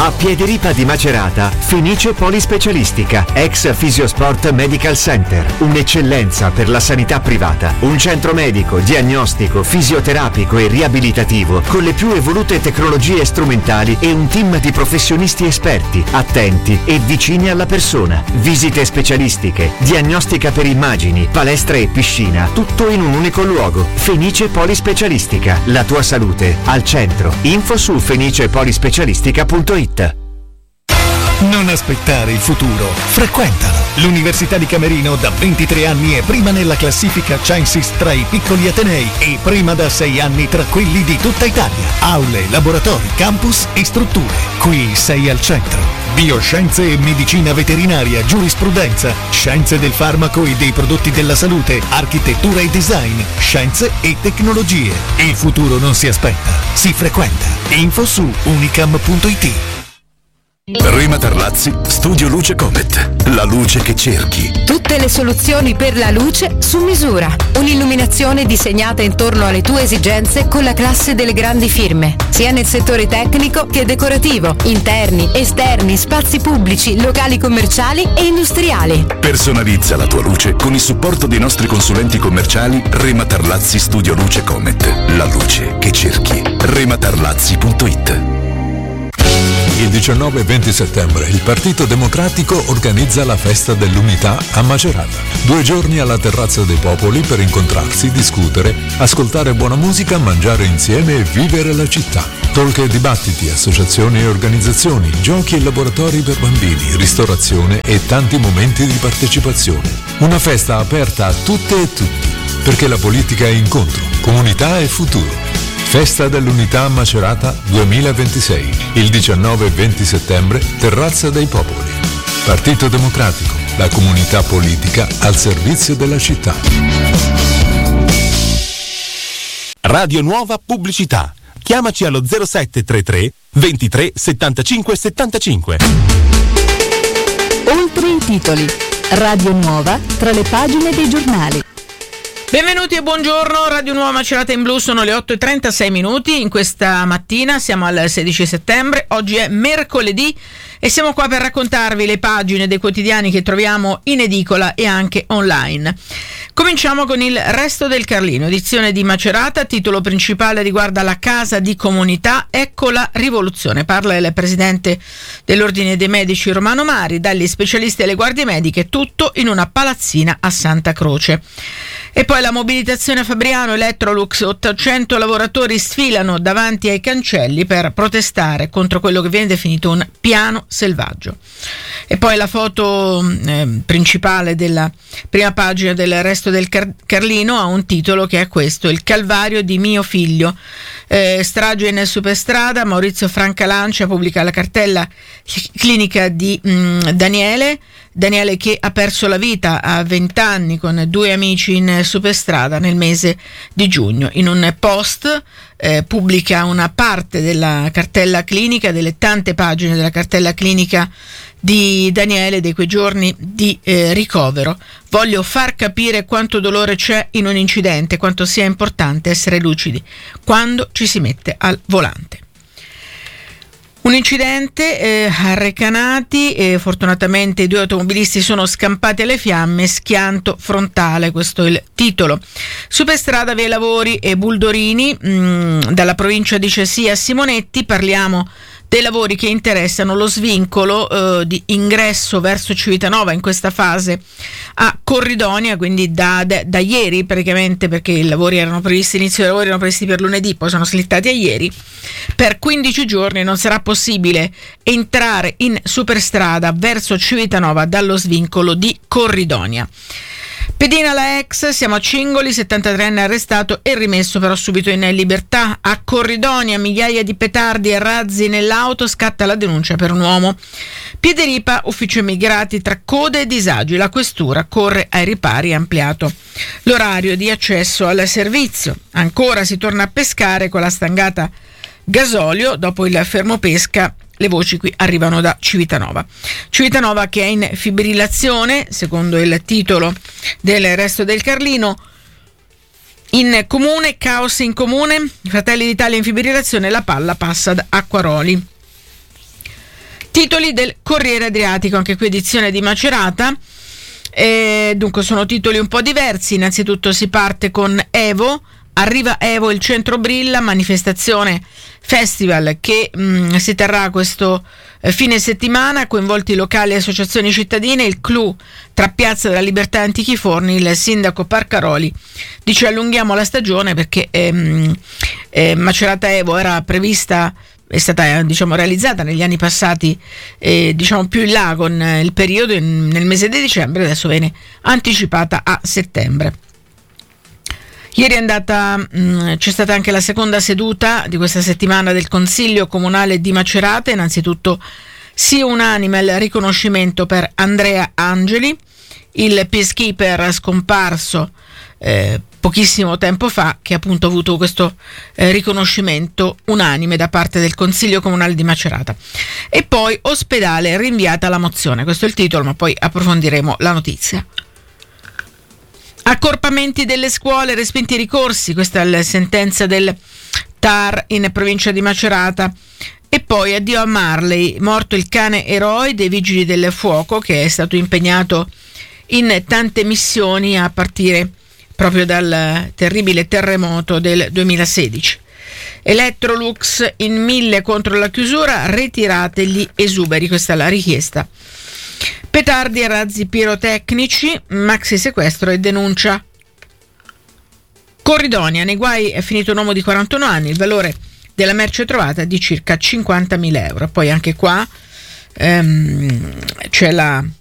A Piederipa di Macerata, Fenice Polispecialistica, ex Fisiosport Medical Center, un'eccellenza per la sanità privata, un centro medico, diagnostico, fisioterapico e riabilitativo con le più evolute tecnologie strumentali e un team di professionisti esperti, attenti e vicini alla persona. Visite specialistiche, diagnostica per immagini, palestra e piscina, tutto in un unico luogo. Fenice Polispecialistica, la tua salute al centro. Info su fenicepolispecialistica.it. Non aspettare il futuro, frequentalo. L'Università di Camerino da 23 anni è prima nella classifica Censis tra i piccoli atenei e prima da 6 anni tra quelli di tutta Italia. Aule, laboratori, campus e strutture. Qui sei al centro. Bioscienze e medicina veterinaria, giurisprudenza, scienze del farmaco e dei prodotti della salute, architettura e design, scienze e tecnologie. Il futuro non si aspetta, si frequenta. Info su unicam.it. Rema Tarlazzi, Studio Luce Comet. La luce che cerchi. Tutte le soluzioni per la luce su misura. Un'illuminazione disegnata intorno alle tue esigenze con la classe delle grandi firme, sia nel settore tecnico che decorativo, interni, esterni, spazi pubblici, locali commerciali e industriali. Personalizza la tua luce con il supporto dei nostri consulenti commerciali Rema Tarlazzi Studio Luce Comet. La luce che cerchi. rematarlazzi.it. Il 19 e 20 settembre il Partito Democratico organizza la Festa dell'Unità a Macerata. 2 giorni alla Terrazza dei Popoli per incontrarsi, discutere, ascoltare buona musica, mangiare insieme e vivere la città. Talk e dibattiti, associazioni e organizzazioni, giochi e laboratori per bambini, ristorazione e tanti momenti di partecipazione. Una festa aperta a tutte e tutti, perché la politica è incontro, comunità e futuro. Festa dell'Unità a Macerata 2026, il 19 e 20 settembre, Terrazza dei Popoli. Partito Democratico, la comunità politica al servizio della città. Radio Nuova Pubblicità. Chiamaci allo 0733 23 75 75. Oltre i titoli. Radio Nuova tra le pagine dei giornali. Benvenuti e buongiorno, Radio Nuova Macerata in Blu, sono le 8:36 in questa mattina, siamo al 16 settembre, oggi è mercoledì e siamo qua per raccontarvi le pagine dei quotidiani che troviamo in edicola e anche online. Cominciamo con il Resto del Carlino, edizione di Macerata, titolo principale riguarda la casa di comunità, ecco la rivoluzione, parla il presidente dell'Ordine dei Medici Romano Mari, dagli specialisti alle guardie mediche, tutto in una palazzina a Santa Croce. E poi la mobilitazione a Fabriano, Electrolux, 800 lavoratori sfilano davanti ai cancelli per protestare contro quello che viene definito un piano selvaggio. E poi la foto principale della prima pagina del Resto del Carlino ha un titolo che è questo: il calvario di mio figlio. Strage in superstrada, Maurizio Francalancia pubblica la cartella clinica di Daniele che ha perso la vita a 20 anni con 2 amici in superstrada nel mese di giugno. In un post pubblica una parte della cartella clinica, delle tante pagine della cartella clinica di Daniele, di quei giorni di ricovero. Voglio far capire quanto dolore c'è in un incidente, quanto sia importante essere lucidi quando ci si mette al volante. Un incidente a Recanati, fortunatamente i 2 automobilisti sono scampati alle fiamme, schianto frontale, questo è il titolo. Superstrada via Lavori e Buldorini, dalla provincia di Cessia a Simonetti, parliamo dei lavori che interessano lo svincolo di ingresso verso Civitanova in questa fase a Corridonia, quindi da ieri praticamente, perché i lavori erano previsti, l'inizio dei lavori erano previsti per lunedì, poi sono slittati a ieri. Per 15 giorni non sarà possibile entrare in superstrada verso Civitanova dallo svincolo di Corridonia. Pedina la ex, siamo a Cingoli, 73enne arrestato e rimesso però subito in libertà. A Corridonia migliaia di petardi e razzi nell'auto, scatta la denuncia per un uomo. Piederipa, ufficio immigrati tra code e disagi, la questura corre ai ripari, ampliato l'orario di accesso al servizio. Ancora si torna a pescare con la stangata gasolio dopo il fermo pesca. Le voci qui arrivano da Civitanova. Civitanova che è in fibrillazione, secondo il titolo del Resto del Carlino. In comune, caos in comune, Fratelli d'Italia in fibrillazione, la palla passa ad Acquaroli. Titoli del Corriere Adriatico, anche qui edizione di Macerata. Dunque sono titoli un po' diversi. Innanzitutto si parte con Evo. Arriva Evo, il centro brilla, manifestazione festival che si terrà questo fine settimana, coinvolti locali e associazioni cittadine, il clou tra Piazza della Libertà e Antichi Forni. Il sindaco Parcaroli dice allunghiamo la stagione perché Macerata Evo era prevista, è stata realizzata negli anni passati più in là con il periodo nel mese di dicembre, adesso viene anticipata a settembre. Ieri c'è stata anche la seconda seduta di questa settimana del Consiglio Comunale di Macerata. Innanzitutto sia unanime il riconoscimento per Andrea Angeli, il peacekeeper scomparso pochissimo tempo fa, che appunto ha avuto questo riconoscimento unanime da parte del Consiglio Comunale di Macerata. E poi ospedale rinviata la mozione, questo è il titolo, ma poi approfondiremo la notizia. Accorpamenti delle scuole, respinti i ricorsi, questa è la sentenza del TAR in provincia di Macerata. E poi addio a Marley, morto il cane eroe dei Vigili del Fuoco, che è stato impegnato in tante missioni a partire proprio dal terribile terremoto del 2016. Electrolux in 1000 contro la chiusura, ritirate gli esuberi, questa è la richiesta. Petardi e razzi pirotecnici, maxi sequestro e denuncia. Corridonia, nei guai è finito un uomo di 41 anni, il valore della merce trovata è di circa 50.000 euro. Poi anche qua c'è